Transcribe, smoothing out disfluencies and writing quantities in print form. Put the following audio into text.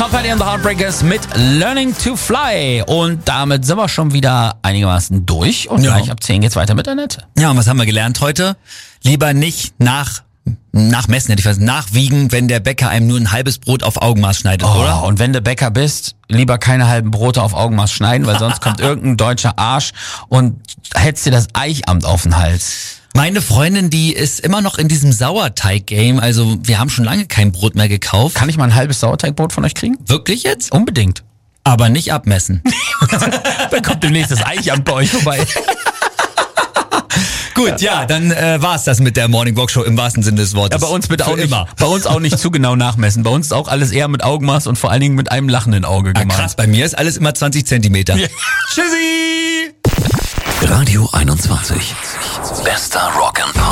Tom Petty and the Heartbreakers mit Learning to Fly. Und damit sind wir schon wieder einigermaßen durch. Und gleich ab 10 geht's weiter mit Annette. Ja, und was haben wir gelernt heute? Lieber nicht nachmessen, hätte ich gesagt, nachwiegen, wenn der Bäcker einem nur ein halbes Brot auf Augenmaß schneidet, oder? Und wenn du Bäcker bist, lieber keine halben Brote auf Augenmaß schneiden, weil sonst kommt irgendein deutscher Arsch und hetzt dir das Eichamt auf den Hals. Meine Freundin, die ist immer noch in diesem Sauerteig-Game, also wir haben schon lange kein Brot mehr gekauft. Kann ich mal ein halbes Sauerteigbrot von euch kriegen? Wirklich jetzt? Unbedingt. Aber nicht abmessen. Dann kommt demnächst das Eichamt bei euch vorbei. Gut, ja, dann war's das mit der Morning Walk Show im wahrsten Sinne des Wortes. Ja, bei uns bitte auch Für immer. bei uns auch nicht zu genau nachmessen. Bei uns ist auch alles eher mit Augenmaß und vor allen Dingen mit einem lachenden Auge gemacht. Krass, bei mir ist alles immer 20 Zentimeter. Ja. Tschüssi! Radio 21. Bester Rock'n'Pop.